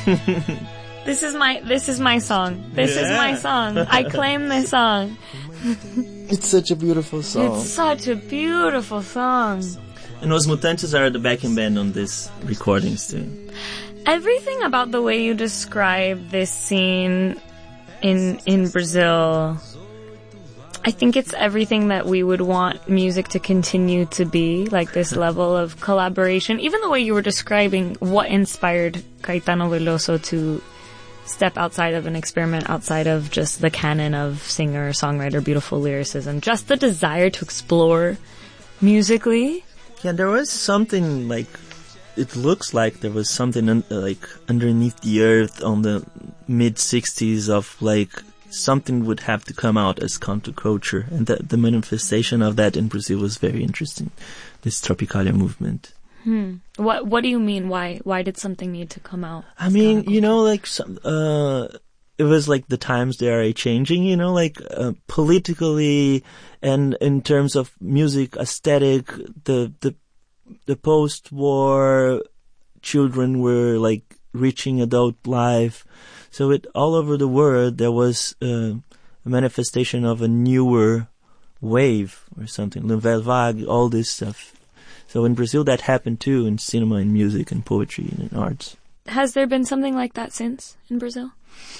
This is my song. This is my song. I claim this song. It's such a beautiful song. It's such a beautiful song. And Os Mutantes are the backing band on this recordings too. Everything about the way you describe this scene in Brazil, I think it's everything that we would want music to continue to be, like this level of collaboration. Even the way you were describing what inspired Caetano Veloso to step outside of an experiment, outside of just the canon of singer, songwriter, beautiful lyricism, just the desire to explore musically. Yeah, there was something like, it looks like there was something like underneath the earth on the mid-60s of like something would have to come out as counterculture, and the manifestation of that in Brazil was very interesting. This Tropicalia movement. What do you mean? Why did something need to come out? I mean, you know, like it was like the times they are changing, you know, like politically and in terms of music aesthetic, the post-war children were like reaching adult life. So all over the world there was a manifestation of a newer wave or something. Nouvelle Vague, all this stuff. So in Brazil that happened too, in cinema and music and poetry and in arts. Has there been something like that since in Brazil?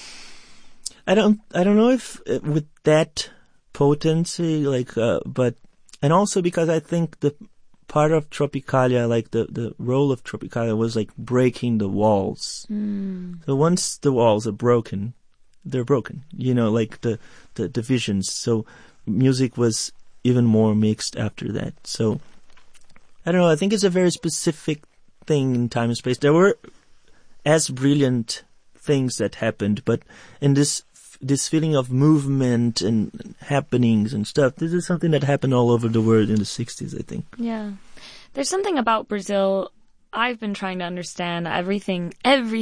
I don't know if with that potency, like, but, and also because I think the part of Tropicalia, like the role of Tropicalia was like breaking the walls. So once the walls are broken, they're broken, you know, like the divisions. So music was even more mixed after that. So I don't know, I think it's a very specific thing in time and space. There were as brilliant things that happened, but in this feeling of movement and happenings and stuff, this is something that happened all over the world in the 60s, I think. Yeah. There's something about Brazil I've been trying to understand. Everything.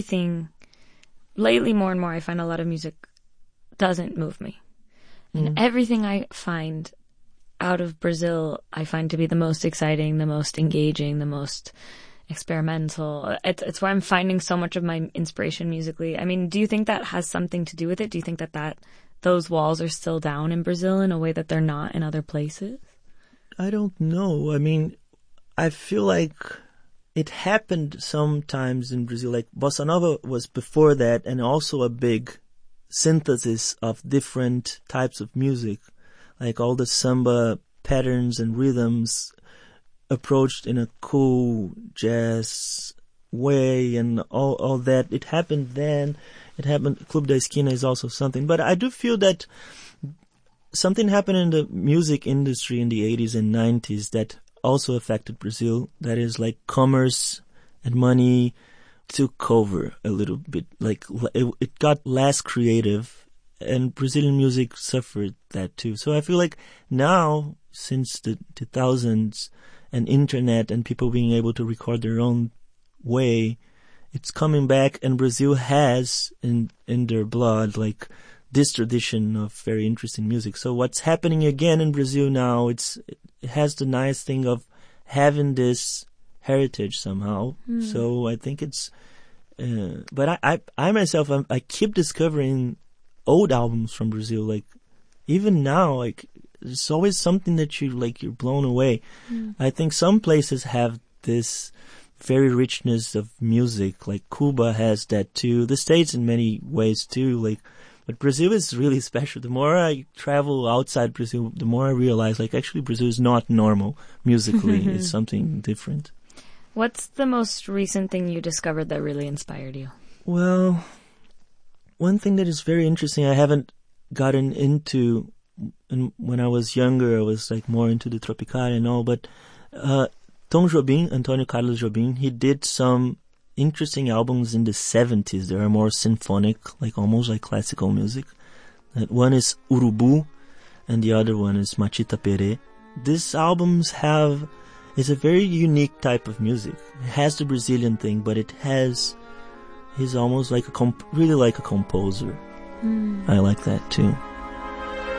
Lately, more and more, I find a lot of music doesn't move me. And everything I find out of Brazil, I find to be the most exciting, the most engaging, the most experimental. It's where I'm finding so much of my inspiration musically. I mean, do you think that has something to do with it? Do you think that those walls are still down in Brazil in a way that they're not in other places? I don't know. I mean, I feel like it happened sometimes in Brazil. Like Bossa Nova was before that, and also a big synthesis of different types of music. Like all the samba patterns and rhythms approached in a cool jazz way and all that. It happened then. It happened. Club da Esquina is also something. But I do feel that something happened in the music industry in the 80s and 90s that also affected Brazil. That is like commerce and money took over a little bit. Like it got less creative. And Brazilian music suffered that too. So I feel like now, since the 2000s and internet and people being able to record their own way, it's coming back, and Brazil has in their blood like this tradition of very interesting music. So what's happening again in Brazil now, it has the nice thing of having this heritage somehow. So I think it's, but I myself, I keep discovering old albums from Brazil, like even now, like there's always something that you're blown away. I think some places have this very richness of music, like Cuba has that too, the States in many ways too, like, but Brazil is really special. The more I travel outside Brazil, the more I realize like actually Brazil is not normal musically. It's something different. What's the most recent thing you discovered that really inspired you? Well, one thing that is very interesting, I haven't gotten into, and when I was younger, I was like more into the Tropicalia and all, but Tom Jobim, Antônio Carlos Jobim, he did some interesting albums in the 70s. They are more symphonic, like almost like classical music. One is Urubu, and the other one is Machita Peré. These albums is a very unique type of music. It has the Brazilian thing, but he's almost like really like a composer. I like that too.